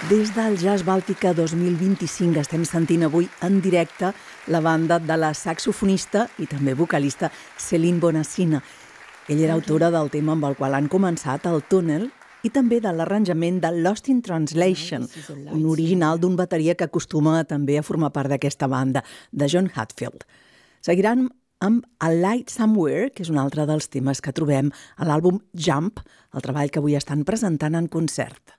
Des del Jazz Bàltica 2025 estem sentint avui en directe la banda de la saxofonista i també vocalista Céline Bonassina. Ella era autora del tema amb el qual han començat, el Tunnel, i també de l'arranjament de Lost in Translation, un original d'un bateria que acostuma també a formar part d'aquesta banda, de John Hatfield. Seguiran amb A Light Somewhere, que és un altre dels temes que trobem a l'àlbum Jump, el treball que avui estan presentant en concert.